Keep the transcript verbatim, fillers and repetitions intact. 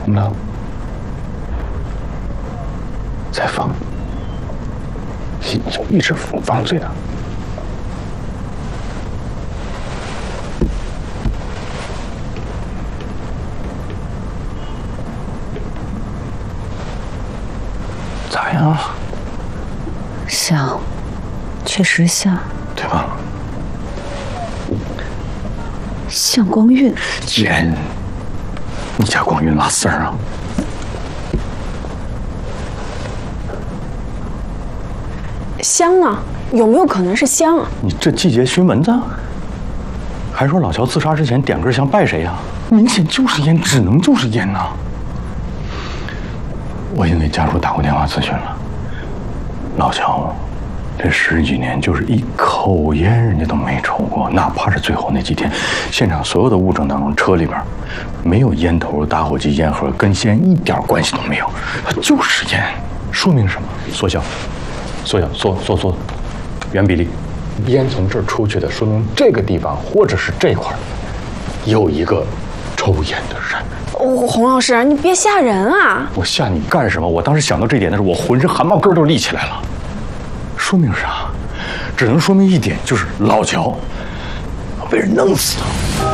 怎么了？再放，就一直放嘴的。咋样？ 像，确实像， 对吧？ 像光晕。 贱！你家光晕拉丝儿啊？ 香呢？有没有可能是香啊？ 你这季节熏蚊子？还说老乔自杀之前点根香拜谁呀？明显就是烟，只能就是烟呐！我已经给家属打过电话咨询了，老乔这十几年就是一口烟人家都没抽过，哪怕是最后那几天，现场所有的物证当中，车里边没有烟头、打火机、烟盒，跟吸烟一点关系都没有，它就是烟，说明什么？缩小，缩小，缩缩缩，原比例，烟从这儿出去的，说明这个地方或者是这块有一个抽烟的人。 哦，洪老师，你别吓人啊！ 我吓你干什么？我当时想到这点的时候，我浑身汗毛根都立起来了。说明啥？只能说明一点，就是老乔被人弄死了。